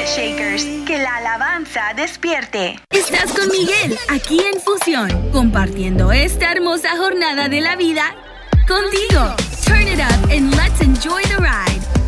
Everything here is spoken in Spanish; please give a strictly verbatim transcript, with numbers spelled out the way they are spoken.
Shakers, que la alabanza despierte. Estás con Miguel, aquí en Fusión, compartiendo esta hermosa jornada de la vida contigo. Turn it up and let's enjoy the ride.